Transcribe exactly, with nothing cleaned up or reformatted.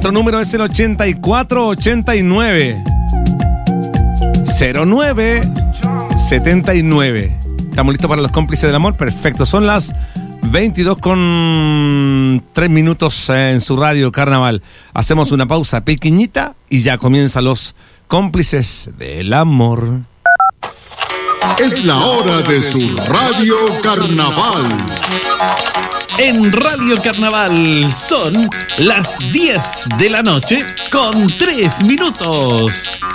Nuestro número es el ochenta y cuatro ochenta y nueve cero nueve setenta y nueve. ¿Estamos listos para los cómplices del amor? Perfecto, son las veintidós con tres minutos en su radio Carnaval. Hacemos una pausa pequeñita y ya comienzan los cómplices del amor. Es la hora de su radio Carnaval. En Radio Carnaval son las diez de la noche con tres minutos.